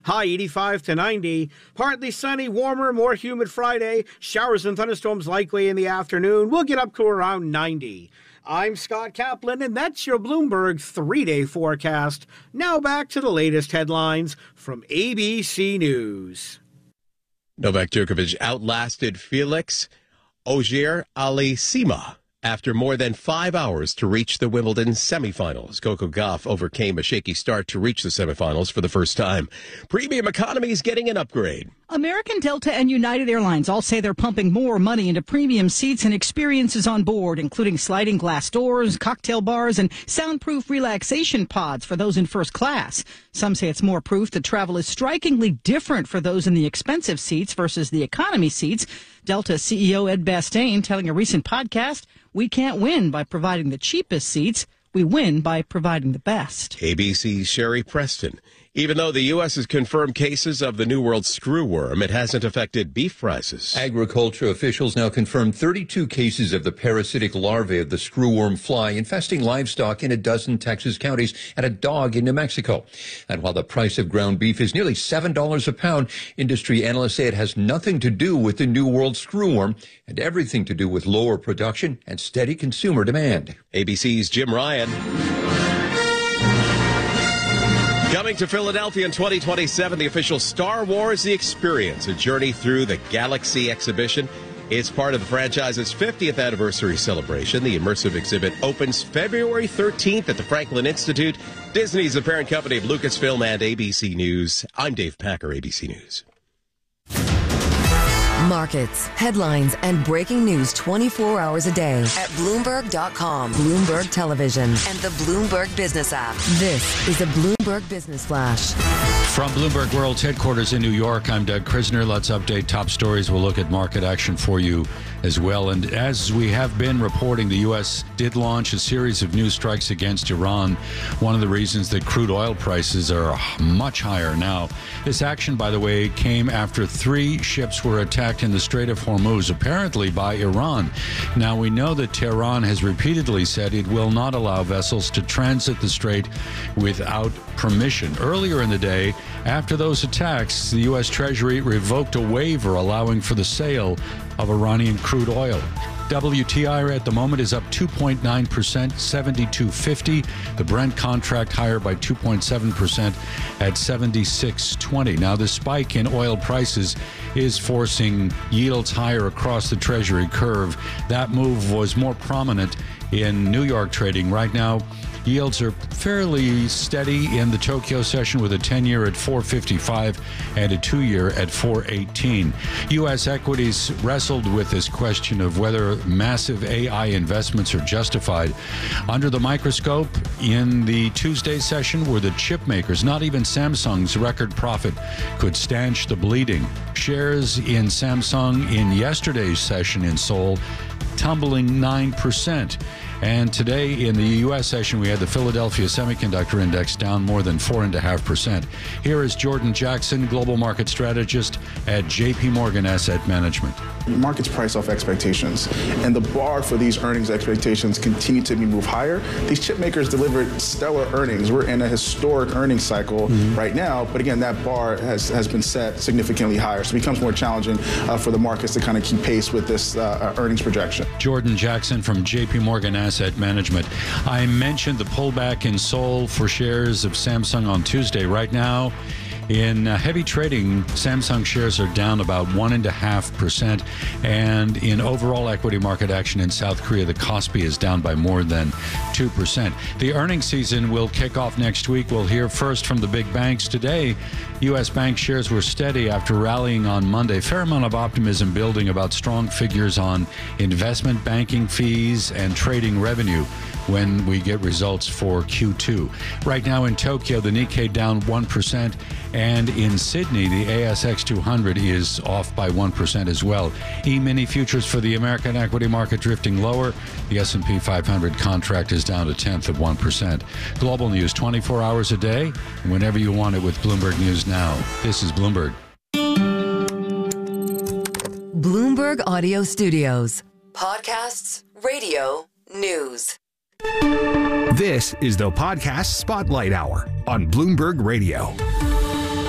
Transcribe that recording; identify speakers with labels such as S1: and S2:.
S1: High 85 to 90. Partly sunny, warmer, more humid Friday. Showers and thunderstorms likely in the afternoon. We'll get up to around 90. I'm Scott Kaplan, and that's your Bloomberg 3-day forecast. Now back to the latest headlines from ABC News.
S2: Novak Djokovic outlasted Felix Auger-Aliassime after more than 5 hours to reach the Wimbledon semifinals. Coco Gauff overcame a shaky start to reach the semifinals for the first time. Premium economy is getting an upgrade.
S3: American, Delta, and United Airlines all say they're pumping more money into premium seats and experiences on board, including sliding glass doors, cocktail bars, and soundproof relaxation pods for those in first class. Some say it's more proof that travel is strikingly different for those in the expensive seats versus the economy seats. Delta CEO Ed Bastain telling a recent podcast, "We can't win by providing the cheapest seats. We win by providing the best."
S2: ABC's Sherry Preston. Even though the U.S. has confirmed cases of the New World screwworm, it hasn't affected beef prices.
S4: Agriculture officials now confirm 32 cases of the parasitic larvae of the screwworm fly infesting livestock in a dozen Texas counties and a dog in New Mexico. And while the price of ground beef is nearly $7 a pound, industry analysts say it has nothing to do with the New World screwworm and everything to do with lower production and steady consumer demand.
S2: ABC's Jim Ryan. Coming to Philadelphia in 2027, the official Star Wars The Experience, a journey through the Galaxy exhibition. It's part of the franchise's 50th anniversary celebration. The immersive exhibit opens February 13th at the Franklin Institute. Disney's the parent company of Lucasfilm and ABC News. I'm Dave Packer, ABC News.
S5: Markets, headlines, and breaking news 24 hours a day at Bloomberg.com, Bloomberg Television, and the Bloomberg Business app. This is a Bloomberg Business Flash.
S6: From Bloomberg World's headquarters in New York, I'm Doug Krisner. Let's update top stories. We'll look at market action for you as well. And as we have been reporting, the U.S. did launch a series of new strikes against Iran. One of the reasons that crude oil prices are much higher now. This action, by the way, came after 3 ships were attacked in the Strait of Hormuz, apparently by Iran. Now, we know that Tehran has repeatedly said it will not allow vessels to transit the strait without permission. Earlier in the day, after those attacks, the U.S. Treasury revoked a waiver allowing for the sale of Iranian crude oil. WTI at the moment is up 2.9%, $72.50. The Brent contract higher by 2.7% at $76.20. Now, the spike in oil prices is forcing yields higher across the Treasury curve. That move was more prominent in New York trading. Right now, yields are fairly steady in the Tokyo session with a 10-year at 4.55 and a 2-year at 4.18. U.S. equities wrestled with this question of whether massive AI investments are justified. Under the microscope in the Tuesday session were the chip makers. Not even Samsung's record profit could stanch the bleeding. Shares in Samsung in yesterday's session in Seoul tumbling 9%. And today in the U.S. session, we had the Philadelphia Semiconductor Index down more than 4.5%. Here is Jordan Jackson, global market strategist at J.P. Morgan Asset Management.
S7: Markets price off expectations, and the bar for these earnings expectations continue to be moved higher. These chip makers delivered stellar earnings. We're in a historic earnings cycle right now, but again, that bar has been set significantly higher, so it becomes more challenging for the markets to kind of keep pace with this earnings projection.
S6: Jordan Jackson from J.P. Morgan Asset Management. I mentioned the pullback in Seoul for shares of Samsung on Tuesday. Right now, in heavy trading, Samsung shares are down about 1.5%. And in overall equity market action in South Korea, the Kospi is down by more than 2%. The earnings season will kick off next week. We'll hear first from the big banks. Today, U.S. bank shares were steady after rallying on Monday. Fair amount of optimism building about strong figures on investment banking fees and trading revenue when we get results for Q2. Right now in Tokyo, the Nikkei down 1%, and in Sydney, the ASX 200 is off by 1% as well. E-mini futures for the American equity market drifting lower. The S&P 500 contract is down 0.1%. Global news 24 hours a day, whenever you want it with Bloomberg News Now. This is Bloomberg.
S5: Bloomberg Audio Studios. Podcasts, radio, news.
S8: This is the Podcast Spotlight Hour on Bloomberg Radio.